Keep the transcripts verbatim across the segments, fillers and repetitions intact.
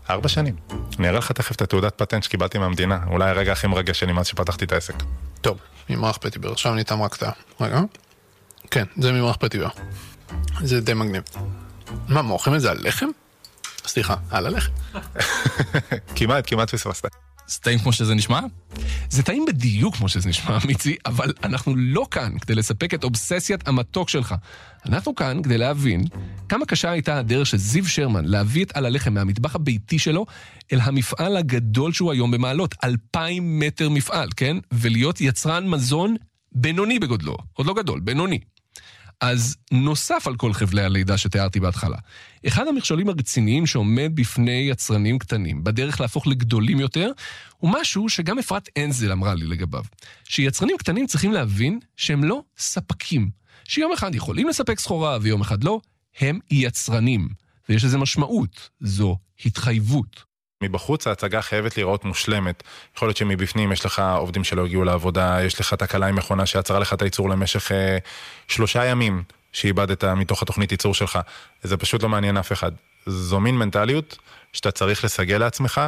ארבע שנים. אני אראה לך תכף את התעודת פטנט שקיבלתי מהמדינה. אולי הרגע הכי מרגש שלי מאז שפתחתי את העסק. טוב, ממרח פטיבר. עכשיו ניתן רק את רגע. כן, זה ממרח פטיבר. זה די מגניב. מה, מורחים את זה על לחם? סליחה, על הלחם. כמעט, כמעט פספסת. זה טעים כמו שזה נשמע? זה טעים בדיוק כמו שזה נשמע, מיצי, אבל אנחנו לא כאן כדי לספק את אובססיית המתוק שלך. אנחנו כאן כדי להבין כמה קשה הייתה הדרך של זיו שרמן להביא את על הלחם מהמטבח הביתי שלו אל המפעל הגדול שהוא היום במעלות, אלפיים מטר מפעל, כן? ולהיות יצרן מזון בינוני בגודלו, עוד לא גדול, בינוני. אז נוסף על כל חבלי הלידה שתיארתי בהתחלה, אחד המכשולים הרציניים שעומד בפני יצרנים קטנים, בדרך להפוך לגדולים יותר, הוא משהו שגם אפרת אנזל אמרה לי לגביו, שיצרנים קטנים צריכים להבין שהם לא ספקים, שיום אחד יכולים לספק סחורה ויום אחד לא, הם יצרנים, ויש לזה משמעות, זו התחייבות. מבחוץ ההצגה חייבת לראות מושלמת. יכול להיות שמבפנים יש לך עובדים שלא הגיעו לעבודה, יש לך תקלה עם מכונה שעצרה לך את הייצור למשך אה, שלושה ימים שאיבדת מתוך התוכנית ייצור שלך. זה פשוט לא מעניין אף אחד. זו מין מנטליות שאתה צריך לסגל לעצמך,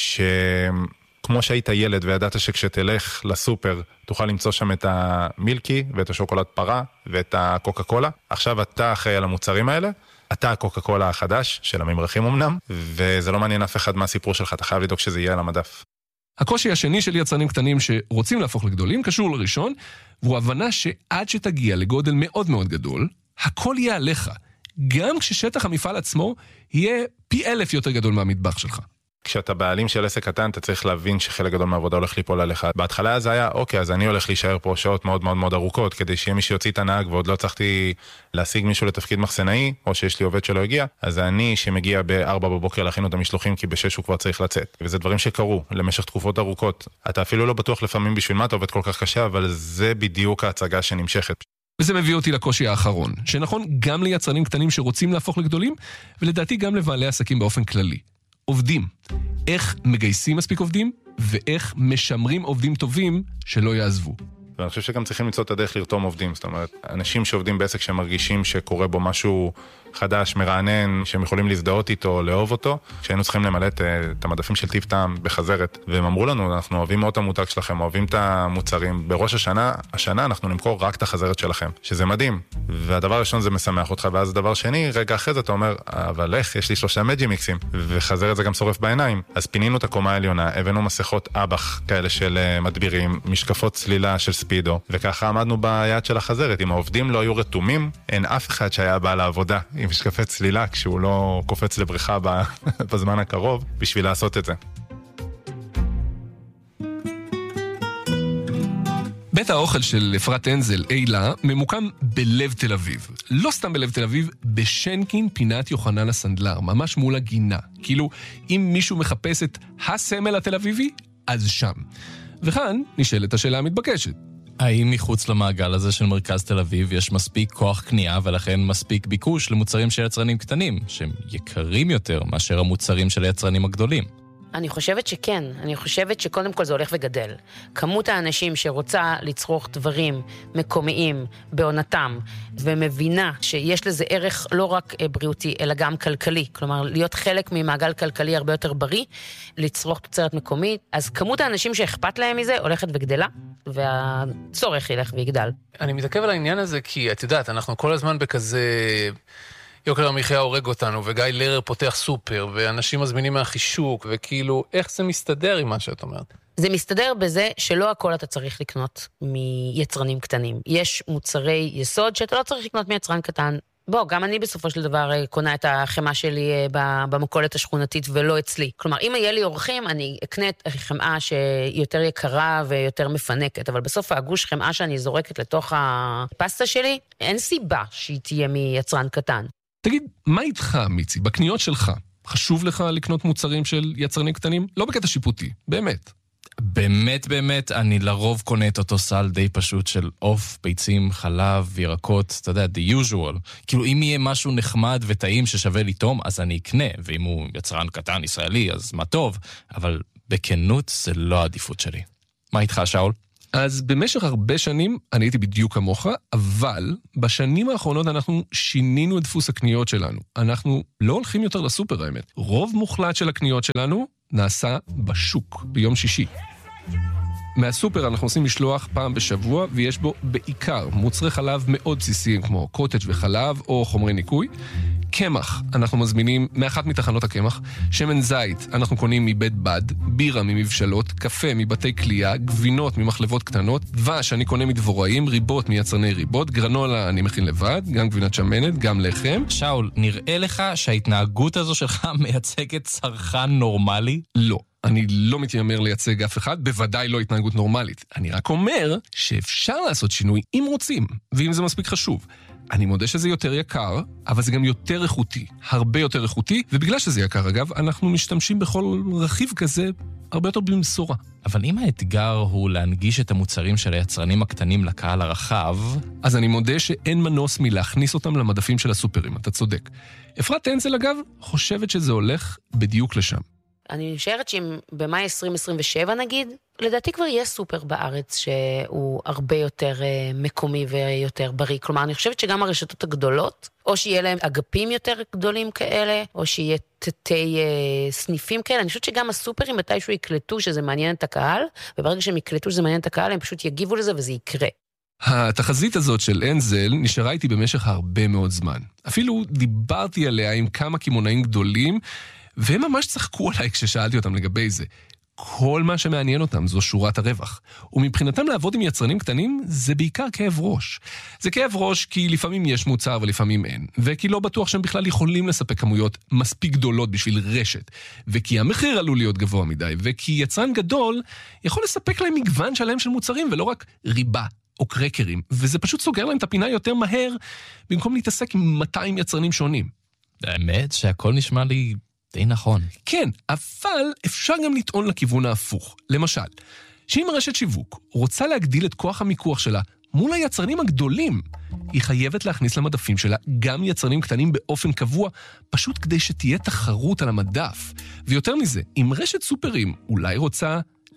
שכמו שהיית ילד וידעת שכשתלך לסופר תוכל למצוא שם את המילקי ואת השוקולד פרה ואת הקוקה קולה. עכשיו אתה אחראי על המוצרים האלה. אתה הקוקה קולה החדש של הממרחים אמנם, וזה לא מעניין אף אחד מהסיפור שלך, אתה חייב לדאוג שזה יהיה על המדף. הקושי השני של יצרנים קטנים שרוצים להפוך לגדולים קשור לראשון, והוא הבנה שעד שתגיע לגודל מאוד מאוד גדול, הכל יהיה עליך, גם כששטח המפעל עצמו יהיה פי אלף יותר גדול מהמטבח שלך. כשאתה בעלים של עסק קטן, אתה צריך להבין שחלק גדול מהעבודה הולך ליפול עליך. בהתחלה זה היה, אוקיי, אז אני הולך להישאר פה שעות מאוד מאוד מאוד ארוכות, כדי שיהיה מי שיוציא את הנהג, ועוד לא צריכתי להשיג מישהו לתפקיד מחסנאי, או שיש לי עובד שלא הגיע, אז אני שמגיע בארבע בבוקר להכין את המשלוחים, כי בשש הוא כבר צריך לצאת. וזה דברים שקרו למשך תקופות ארוכות. אתה אפילו לא בטוח לפעמים בשביל מה אתה עובד כל כך קשה, אבל זה בדיוק ההצגה שנמשכת. וזה מביא אותי לקושי האחרון, שנכון גם ליצרנים קטנים שרוצים להפוך לגדולים, ולדעתי גם לבעלי עסקים באופן כללי. עובדים. איך מגייסים מספיק עובדים, ואיך משמרים עובדים טובים שלא יעזבו. ואני חושב שגם צריכים למצוא את הדרך לרתום עובדים. זאת אומרת, אנשים שעובדים בעסק שמרגישים שקורה בו משהו חדש, מרענן, שהם יכולים להזדהות איתו, לאהוב אותו, שהיינו צריכים למלא את המדפים של טיב טעם בחזרת. והם אמרו לנו, אנחנו אוהבים מאוד את המותג שלכם, אוהבים את המוצרים. בראש השנה, השנה אנחנו נמכור רק את החזרת שלכם, שזה מדהים. והדבר הראשון זה משמח אותך, ואז הדבר שני, רגע אחרי זה אתה אומר, אבל איך, יש לי שלושה מג'י מיקסים, וחזרת זה גם שורף בעיניים. אז פינינו את הקומה העליונה, הבאנו מסכות אבח כאלה של מדבירים, משקפות צלילה של ספידו, וככה עמדנו ביד של החזרת. אם העובדים לא היו רתומים, אין אף אחד שהיה בא לעבודה עם משקפי צלילה, כשהוא לא קופץ לבריכה בזמן הקרוב, בשביל לעשות את זה. בית האוכל של אפרת אנזל, אילה, ממוקם בלב תל אביב. לא סתם בלב תל אביב, בשנקין פינת יוחנן הסנדלר, ממש מול הגינה. כאילו, אם מישהו מחפש את הסמל התל אביבי, אז שם. וכאן נשאלת השאלה המתבקשת. האם מחוץ למעגל הזה של מרכז תל אביב יש מספיק כוח קנייה ולכן מספיק ביקוש למוצרים של יצרנים קטנים, שהם יקרים יותר מאשר המוצרים של היצרנים הגדולים? אני חושבת שכן, אני חושבת שקודם כל זה הולך וגדל. כמות האנשים שרוצה לצרוך דברים מקומיים בעונתם, ומבינה שיש לזה ערך לא רק בריאותי, אלא גם כלכלי. כלומר, להיות חלק ממעגל כלכלי הרבה יותר בריא, לצרוך תוצרת מקומית. אז כמות האנשים שאכפת להם מזה הולכת וגדלה, והצורך ילך ויגדל. אני מתעכב על העניין הזה כי, את יודעת, אנחנו כל הזמן בכזה... יוקר המחיה הורג אותנו, וגיא לרר פותח סופר, ואנשים מזמינים מהחישוק, וכאילו, איך זה מסתדר עם מה שאת אומרת? זה מסתדר בזה שלא הכל אתה צריך לקנות מיצרנים קטנים. יש מוצרי יסוד שאתה לא צריך לקנות מיצרן קטן. בוא, גם אני בסופו של דבר קונה את החמה שלי במכולת השכונתית ולא אצלי. כלומר, אם יהיה לי אורחים, אני אקנה את חמאה שהיא יותר יקרה ויותר מפנקת, אבל בסוף הגוש חמאה שאני זורקת לתוך הפסטה שלי, אין סיבה שהיא תהיה מיצרן קטן. תגיד, מה איתך, מיצי? בקניות שלך, חשוב לך לקנות מוצרים של יצרנים קטנים? לא בקטע שיפוטי, באמת. באמת, באמת, אני לרוב קונה את אותו סל די פשוט של אוף, ביצים, חלב, ירקות, אתה יודע, the usual. כאילו, אם יהיה משהו נחמד וטעים ששווה לטעום, אז אני אקנה, ואם הוא יצרן קטן ישראלי, אז מה טוב, אבל בכנות זה לא העדיפות שלי. מה איתך, שאול? אז במשך הרבה שנים אני הייתי בדיוק כמוך, אבל בשנים האחרונות אנחנו שינינו את דפוס הקניות שלנו. אנחנו לא הולכים יותר לסופר, האמת. רוב מוחלט של הקניות שלנו נעשה בשוק, ביום שישי. מהסופר אנחנו עושים משלוח פעם בשבוע, ויש בו בעיקר מוצרי חלב מאוד בסיסיים, כמו קוטג' וחלב או חומרי ניקוי. קמח, אנחנו מזמינים מאחת מתחנות הקמח, שמן זית, אנחנו קונים מבית בד, בירה ממבשלות, קפה מבתי קלייה, גבינות ממחלבות קטנות, דבש אני קונה מדבוראים, ריבות מיצרני ריבות, גרנולה אני מכין לבד, גם גבינת שמנת, גם לחם. שאול, נראה לך שההתנהגות הזו שלך מייצגת צרכן נורמלי? לא. אני לא מתיימר לייצג אף אחד, בוודאי לא התנהגות נורמלית. אני רק אומר שאפשר לעשות שינוי אם רוצים, ואם זה מספיק חשוב. אני מודה שזה יותר יקר, אבל זה גם יותר איכותי, הרבה יותר איכותי, ובגלל שזה יקר אגב, אנחנו משתמשים בכל רכיב כזה הרבה יותר במשורה. אבל אם האתגר הוא להנגיש את המוצרים של היצרנים הקטנים לקהל הרחב, אז אני מודה שאין מנוס מלהכניס אותם למדפים של הסופרים, אתה צודק. אפרת טנזל אגב חושבת שזה הולך בדיוק לשם. אני משערת שאם במאי עשרים עשרים ושבע נגיד, לדעתי כבר יש סופר בארץ שהוא הרבה יותר מקומי ויותר בריא. כלומר, אני חושבת שגם הרשתות הגדולות, או שיהיה להם אגפים יותר גדולים כאלה, או שיהיה תתי סניפים כאלה. אני חושבת שגם הסופרים מתישהו יקלטו שזה מעניין את הקהל, וברגע שהם יקלטו שזה מעניין את הקהל, הם פשוט יגיבו לזה וזה יקרה. התחזית הזאת של אנזל נשארה איתי במשך הרבה מאוד זמן. אפילו דיברתי עליה עם כמה כימונאים גדולים, והם ממש צחקו עליי כששאלתי אותם לגבי זה. כל מה שמעניין אותם זו שורת הרווח. ומבחינתם לעבוד עם יצרנים קטנים זה בעיקר כאב ראש. זה כאב ראש כי לפעמים יש מוצר ולפעמים אין. וכי לא בטוח שהם בכלל יכולים לספק כמויות מספיק גדולות בשביל רשת. וכי המחיר עלול להיות גבוה מדי. וכי יצרן גדול יכול לספק להם מגוון שלם של מוצרים ולא רק ריבה או קרקרים. וזה פשוט סוגר להם את הפינה יותר מהר במקום להתעסק עם מאתיים יצרנים שונים. האמת שהכל נשמע לי די נכון. כן, אבל אפשר גם לטעון לכיוון ההפוך. למשל, שאם רשת שיווק רוצה להגדיל את כוח המיקוח שלה מול היצרנים הגדולים, היא חייבת להכניס למדפים שלה גם יצרנים קטנים באופן קבוע, פשוט כדי שתהיה תחרות על המדף. ויותר מזה, אם רשת סופרים אולי רוצה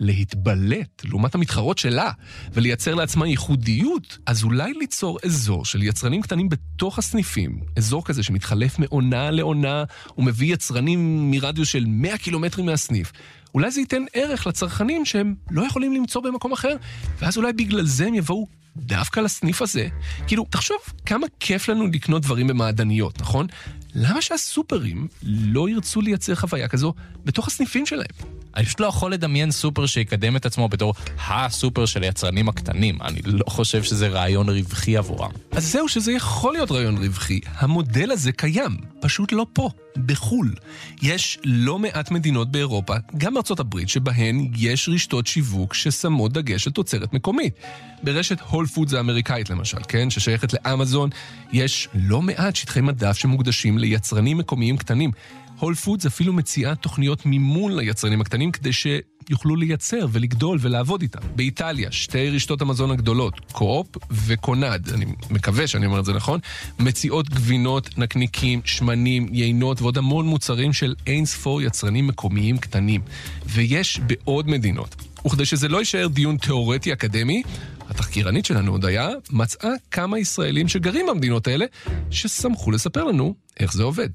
להתבלט לעומת המתחרות שלה ולייצר לעצמה ייחודיות, אז אולי ליצור אזור של יצרנים קטנים בתוך הסניפים, אזור כזה שמתחלף מעונה לעונה ומביא יצרנים מרדיוס של מאה קילומטרים מהסניף. אולי זה ייתן ערך לצרכנים שהם לא יכולים למצוא במקום אחר, ואז אולי בגלל זה הם יבואו דווקא לסניף הזה. כאילו, תחשוב כמה כיף לנו לקנות דברים במעדניות, נכון? למה שהסופרים לא ירצו לייצר חוויה כזו בתוך הסניפים שלהם? אני פשוט לא יכול לדמיין סופר שיקדם את עצמו בתור הסופר של היצרנים הקטנים. אני לא חושב שזה רעיון רווחי עבורם. אז זהו שזה יכול להיות רעיון רווחי. המודל הזה קיים, פשוט לא פה, בחול. יש לא מעט מדינות באירופה, גם בארצות הברית, שבהן יש רשתות שיווק ששמות דגש על תוצרת מקומית. ברשת הול פודס האמריקאית למשל, כן, ששייכת לאמזון, יש לא מעט שטחי מדף שמוקדשים ליצרנים מקומיים קטנים. הול פודס אפילו מציעה תוכניות מימון ליצרנים הקטנים כדי שיוכלו לייצר ולגדול ולעבוד איתם. באיטליה, שתי רשתות המזון הגדולות, קו-אופ וקונד, אני מקווה שאני אומר את זה נכון, מציעות גבינות, נקניקים, שמנים, יינות ועוד המון מוצרים של אין ספור יצרנים מקומיים קטנים. ויש בעוד מדינות. וכדי שזה לא יישאר דיון תיאורטי אקדמי, התחקירנית שלנו הודיה מצאה כמה ישראלים שגרים במדינות האלה ששמחו לספר לנו איך זה עובד.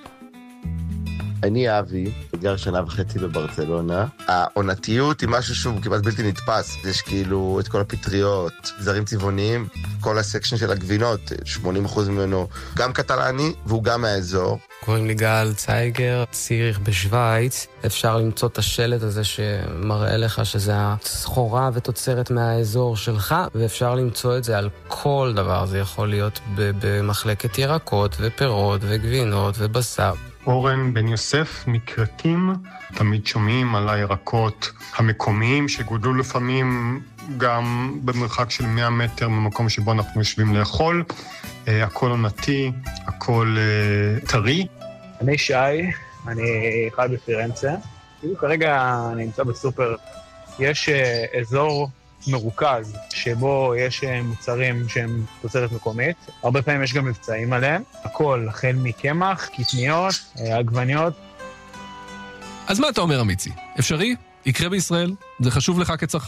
אני אבי, גר שנה וחצי בברצלונה. העונתיות היא משהו שהוא כמעט בלתי נתפס. יש כאילו את כל הפטריות, זרים צבעוניים, כל הסקשן של הגבינות, שמונים אחוז ממנו גם קטלני והוא גם מהאזור. קוראים לי גל צייגר, ציריך בשוויץ. אפשר למצוא את השלט הזה שמראה לך שזה הסחורה ותוצרת מהאזור שלך, ואפשר למצוא את זה על כל דבר. זה יכול להיות במחלקת ירקות ופירות וגבינות ובשר. אורן בן יוסף מקרקים, תמיד שומעים על הירקות המקומיים שגודלו לפעמים גם במרחק של מאה מטר ממקום שבו אנחנו יושבים לאכול. הכל עונתי, הכל טרי. אני שי, אני חי בפירנצה. כאילו כרגע אני נמצא בסופר. יש אזור מרוכז שבו יש מוצרים שהם תוצרת מקומית. הרבה פעמים יש גם מבצעים עליהם. הכל, החל מקמח, קטניות, עגבניות. אז מה אתה אומר, אמיצי? אפשרי? יקרה בישראל? זה חשוב לך כצרכן?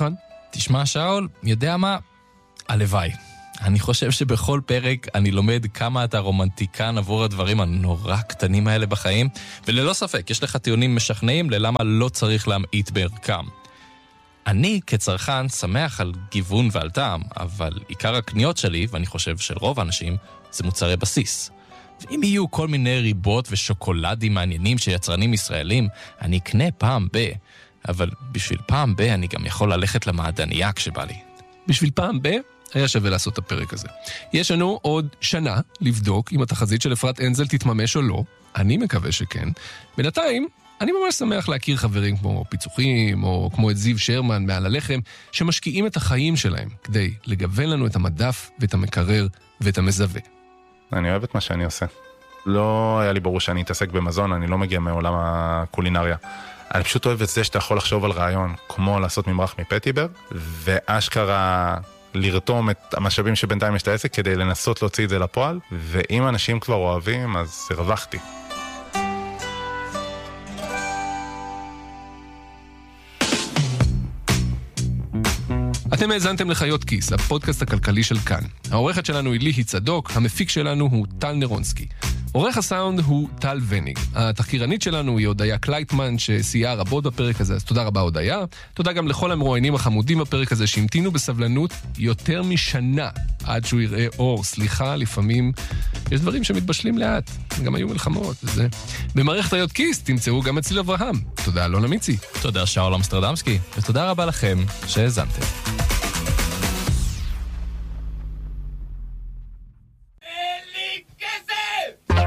תשמע, שאול, יודע מה? הלוואי. אני חושב שבכל פרק אני לומד כמה אתה רומנטיקן עבור הדברים הנורא קטנים האלה בחיים, וללא ספק, יש לך טיעונים משכנעים ללמה לא צריך להמעיט בערכם. אני כצרכן שמח על גיוון ועל טעם, אבל עיקר הקניות שלי, ואני חושב של רוב האנשים, זה מוצרי בסיס. ואם יהיו כל מיני ריבות ושוקולדים מעניינים שיצרנים ישראלים, אני אקנה פעם ב... אבל בשביל פעם ב אני גם יכול ללכת למעדניה כשבא לי. בשביל פעם ב היה שווה לעשות את הפרק הזה. יש לנו עוד שנה לבדוק אם התחזית של אפרת אנזל תתממש או לא. אני מקווה שכן. בינתיים, אני ממש שמח להכיר חברים כמו פיצוחים, או כמו את זיו שרמן מעל הלחם, שמשקיעים את החיים שלהם כדי לגוון לנו את המדף ואת המקרר ואת המזווה. אני אוהב את מה שאני עושה. לא היה לי ברור שאני אתעסק במזון, אני לא מגיע מעולם הקולינריה. אני פשוט אוהב את זה שאתה יכול לחשוב על רעיון, כמו לעשות ממרח מפטיבר, ואשכרה לרתום את המשאבים שבינתיים יש את העסק כדי לנסות להוציא את זה לפועל, ואם אנשים כבר אוהבים, אז הרווחתי. אתם האזנתם לחיות כיס, הפודקאסט הכלכלי של כאן. העורכת שלנו היא ליהי צדוק, המפיק שלנו הוא טל נרונסקי. עורך הסאונד הוא טל וניג. התחקירנית שלנו היא הודיה קלייטמן, שסייעה רבות בפרק הזה, אז תודה רבה הודיה. תודה גם לכל המרואיינים החמודים בפרק הזה, שהמתינו בסבלנות יותר משנה עד שהוא יראה אור. סליחה, לפעמים יש דברים שמתבשלים לאט. גם היו מלחמות וזה. במערכת חיות כיס תמצאו גם את ציל אברהם. תודה אלונה מיצי. תודה שאול אמסטרדמסקי, ותודה רבה לכם שהאזנתם.